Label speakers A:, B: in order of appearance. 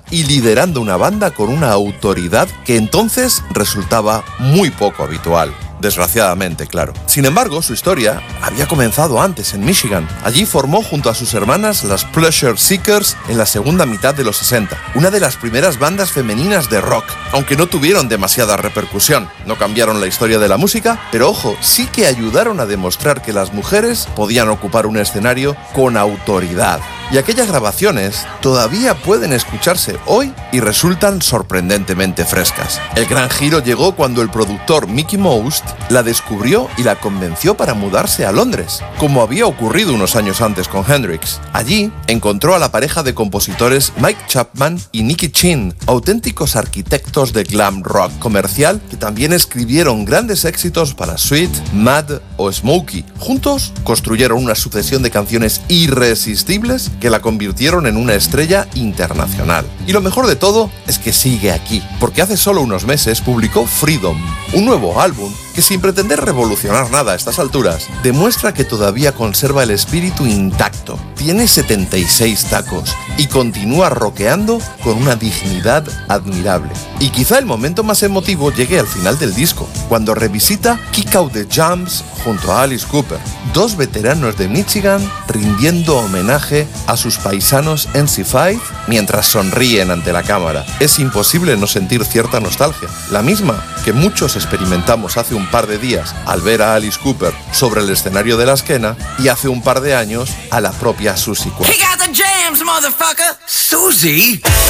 A: y liderando una banda con una autoridad que entonces resultaba muy poco habitual. Desgraciadamente, claro. Sin embargo, su historia había comenzado antes, en Michigan. Allí formó junto a sus hermanas las Pleasure Seekers en la segunda mitad de los 60, una de las primeras bandas femeninas de rock, aunque no tuvieron demasiada repercusión. No cambiaron la historia de la música, pero ojo, sí que ayudaron a demostrar que las mujeres podían ocupar un escenario con autoridad. Y aquellas grabaciones todavía pueden escucharse hoy y resultan sorprendentemente frescas. El gran giro llegó cuando el productor Mickey Most la descubrió y la convenció para mudarse a Londres, como había ocurrido unos años antes con Hendrix. Allí encontró a la pareja de compositores Mike Chapman y Nicky Chinn, auténticos arquitectos de glam rock comercial que también escribieron grandes éxitos para Sweet, Mad o Smokey. Juntos construyeron una sucesión de canciones irresistibles que la convirtieron en una estrella internacional. Y lo mejor de todo es que sigue aquí, porque hace solo unos meses publicó Freedom, un nuevo álbum que, sin pretender revolucionar nada a estas alturas, demuestra que todavía conserva el espíritu intacto. Tiene 76 tacos y continúa rockeando con una dignidad admirable. Y quizá el momento más emotivo llegue al final del disco, cuando revisita Kick Out the Jams junto a Alice Cooper, dos veteranos de Michigan rindiendo homenaje a sus paisanos NC5 mientras sonríen ante la cámara. Es imposible no sentir cierta nostalgia, la misma que muchos experimentamos hace un par de días al ver a Alice Cooper sobre el escenario de la Esquena y hace un par de años a la propia Susie Quatro.
B: Kick out the jams, motherfucker! Susie?